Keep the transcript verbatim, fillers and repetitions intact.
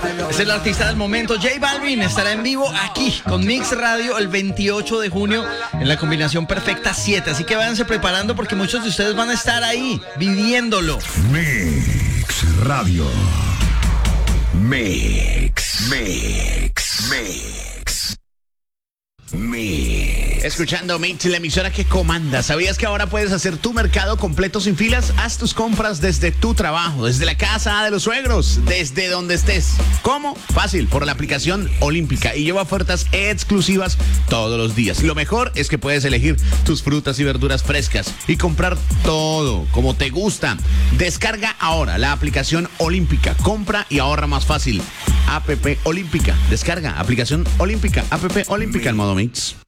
Es el artista del momento. J Balvin estará en vivo aquí con Mix Radio el veintiocho de junio en la combinación perfecta siete. Así que váyanse preparando porque muchos de ustedes van a estar ahí viviéndolo. Mix Radio. Mix. Mix. Mix. Mix. Escuchando Mix, la emisora que comanda. ¿Sabías que ahora puedes hacer tu mercado completo sin filas? Haz tus compras desde tu trabajo, desde la casa de los suegros, desde donde estés. ¿Cómo? Fácil, por la aplicación Olímpica y lleva ofertas exclusivas todos los días. Lo mejor es que puedes elegir tus frutas y verduras frescas y comprar todo como te gusta. Descarga ahora la aplicación Olímpica. Compra y ahorra más fácil. App Olímpica. Descarga aplicación Olímpica. App Olímpica en modo Mix.